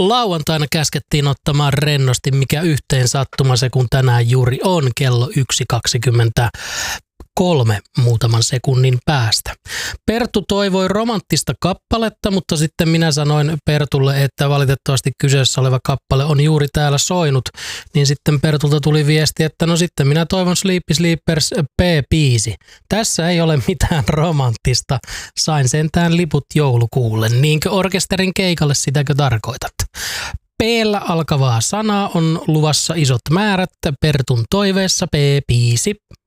Lauantaina käskettiin ottamaan rennosti, mikä yhteen sattuma se kun tänään juuri on kello 1.23 muutaman sekunnin päästä. Perttu toivoi romanttista kappaletta, mutta sitten minä sanoin Pertulle, että valitettavasti kyseessä oleva kappale on juuri täällä soinut. Niin sitten Pertulta tuli viesti, että no sitten minä toivon Sleepy Sleepers P-biisi. Tässä ei ole mitään romanttista. Sain sentään liput joulukuulle. Niinkö orkesterin keikalle, sitäkö tarkoitat? P-llä alkavaa sanaa on luvassa isot määrät. Pertun toiveessa P-biisi.